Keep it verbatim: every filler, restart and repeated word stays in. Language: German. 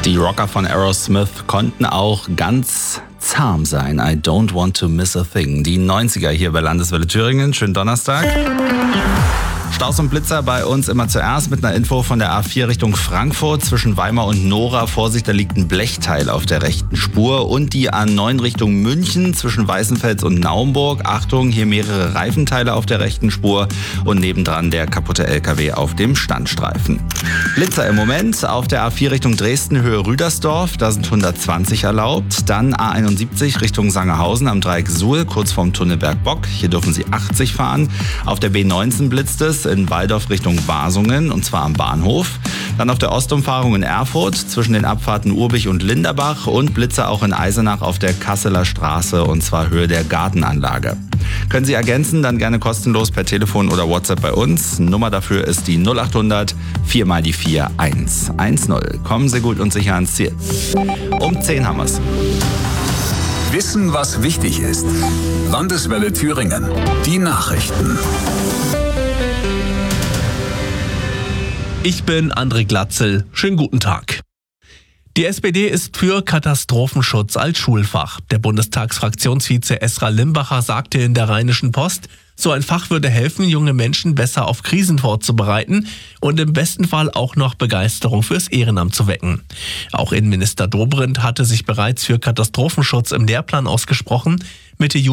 Die Rocker von Aerosmith konnten auch ganz zahm sein. I don't want to miss a thing. Die neunziger hier bei Landeswelle Thüringen. Schönen Donnerstag. Staus und Blitzer bei uns immer zuerst mit einer Info von der A vier Richtung Frankfurt. Zwischen Weimar und Nora, Vorsicht, da liegt ein Blechteil auf der rechten Spur. Und die A neun Richtung München zwischen Weißenfels und Naumburg. Achtung, hier mehrere Reifenteile auf der rechten Spur und nebendran der kaputte L K W auf dem Standstreifen. Blitzer im Moment auf der A vier Richtung Dresden, Höhe Rüdersdorf, da sind hundertzwanzig erlaubt. Dann A einundsiebzig Richtung Sangerhausen am Dreieck Suhl, kurz vorm Tunnel Bergbock. Hier dürfen Sie achtzig fahren. Auf der B neunzehn blitzt es in Walldorf Richtung Wasungen, und zwar am Bahnhof. Dann auf der Ostumfahrung in Erfurt zwischen den Abfahrten Urbich und Linderbach und Blitzer auch in Eisenach auf der Kasseler Straße, und zwar Höhe der Gartenanlage. Können Sie ergänzen, dann gerne kostenlos per Telefon oder WhatsApp bei uns. Nummer dafür ist die null achthundert vier mal die vier eins eins null. Kommen Sie gut und sicher ans Ziel. Um zehn haben wir's. Wissen, was wichtig ist. Landeswelle Thüringen. Die Nachrichten. Ich bin André Glatzel. Schönen guten Tag. Die S P D ist für Katastrophenschutz als Schulfach. Der Bundestagsfraktionsvize Esra Limbacher sagte in der Rheinischen Post, so ein Fach würde helfen, junge Menschen besser auf Krisen vorzubereiten und im besten Fall auch noch Begeisterung fürs Ehrenamt zu wecken. Auch Innenminister Dobrindt hatte sich bereits für Katastrophenschutz im Lehrplan ausgesprochen. Mitte